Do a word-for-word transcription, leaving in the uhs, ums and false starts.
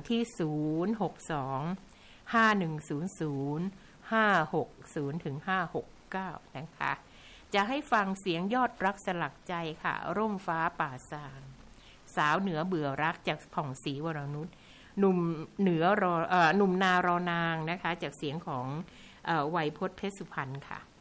ที่ศูนย์ หก สอง ห้า หนึ่ง ศูนย์ ศูนย์ ห้า หก ศูนย์ ถึง ห้า หก เก้า นะคะจะให้ฟังเสียงยอดรักสลักใจค่ะร่มฟ้าป่าซางสาวเหนือเบื่อรักจากผ่องศรีวรนุชหนุ่มเหนือรอเอ่อหนุ่มนารอนางนะคะจากเสียงของเอ่อไวยพจน์เพชรสุพรรณค่ะ